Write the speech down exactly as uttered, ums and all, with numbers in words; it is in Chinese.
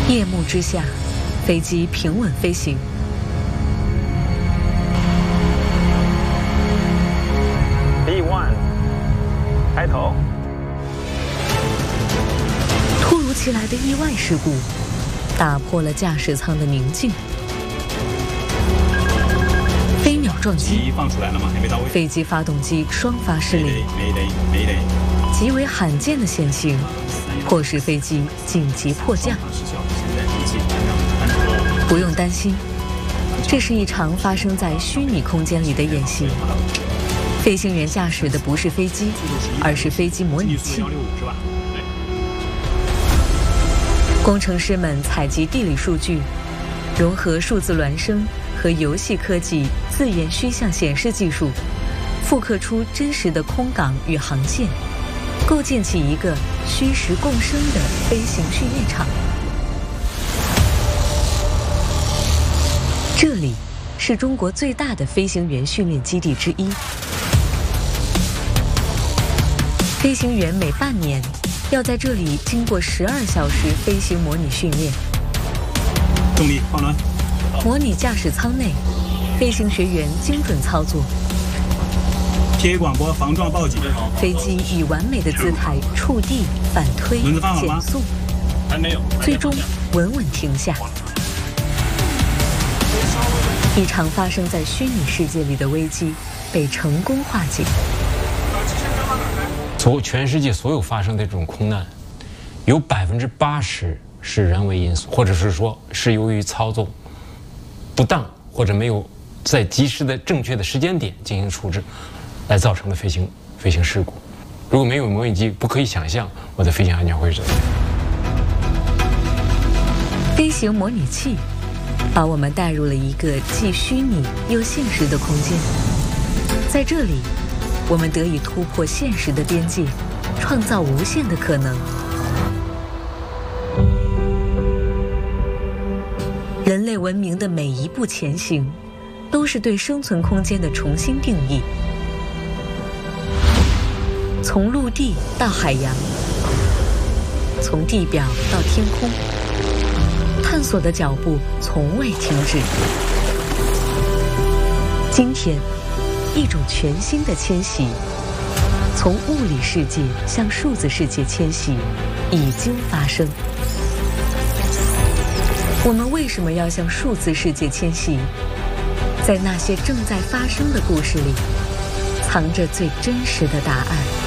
夜幕之下，飞机平稳飞行。 B 一，开头。 突如其来的意外事故，打破了驾驶舱的宁静。飞鸟撞击， 放出来了吗？还没到位。 飞机发动机双发失灵， 没雷，没雷。 极为罕见的险情，迫使飞机紧急迫降。不用担心，这是一场发生在虚拟空间里的演习。飞行员驾驶的不是飞机，而是飞机模拟器。工程师们采集地理数据，融合数字孪生和游戏科技自研虚像显示技术，复刻出真实的空港与航线，构建起一个虚实共生的飞行训练场。这里是中国最大的飞行员训练基地之一。飞行员每半年要在这里经过十二小时飞行模拟训练。 动力放卵。 模拟驾驶舱内，飞行学员精准操作。 贴广播防撞报警。 飞机以完美的姿态触地、反推、减速， 还没有， 最终稳稳停下。一场发生在虚拟世界里的危机被成功化解。 所全世界所有发生的这种空难，有百分之八十是人为因素，或者是说是由于操纵不当或者没有在及时的正确的时间点进行处置，来造成的飞行飞行事故。如果没有模拟机，不可以想象我的飞行安全会是怎么样。 飞行模拟器把我们带入了一个既虚拟又现实的空间，在这里，我们得以突破现实的边界，创造无限的可能。人类文明的每一步前行，都是对生存空间的重新定义。从陆地到海洋，从地表到天空，探索的脚步从未停止。今天，一种全新的迁徙，从物理世界向数字世界迁徙，已经发生。我们为什么要向数字世界迁徙？在那些正在发生的故事里，藏着最真实的答案。